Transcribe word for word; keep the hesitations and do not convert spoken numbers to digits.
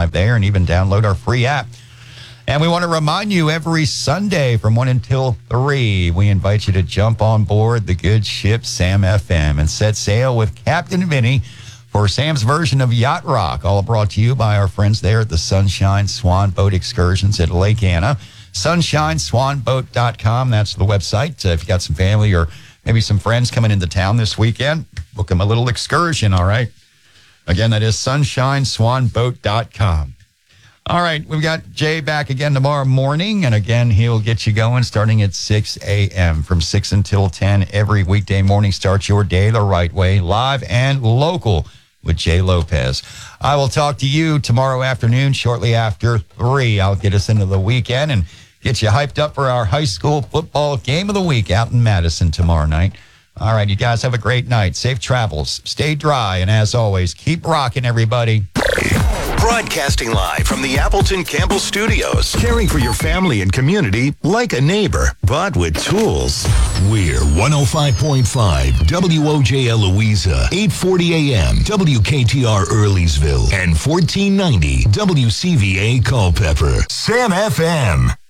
live there and even download our free app. And we want to remind you every Sunday from one until three, we invite you to jump on board the good ship Sam F M and set sail with Captain Vinny for Sam's version of Yacht Rock, all brought to you by our friends there at the Sunshine Swan Boat Excursions at Lake Anna. sunshine swan boat dot com, that's the website. Uh, if you got some family or maybe some friends coming into town this weekend, book them a little excursion, all right? Again, that is sunshine swan boat dot com. All right, we've got Jay back again tomorrow morning, and again, he'll get you going starting at six a.m. From six until ten every weekday morning. Start your day the right way, live and local with Jay Lopez. I will talk to you tomorrow afternoon shortly after three. I'll get us into the weekend and get you hyped up for our high school football game of the week out in Madison tomorrow night. All right, you guys have a great night. Safe travels. Stay dry, and as always, keep rocking, everybody. Broadcasting live from the Appleton Campbell Studios. Caring for your family and community like a neighbor, but with tools. We're one oh five point five W O J L Louisa, eight forty a.m. W K T R Earlysville, and fourteen ninety W C V A Culpeper. Sam F M.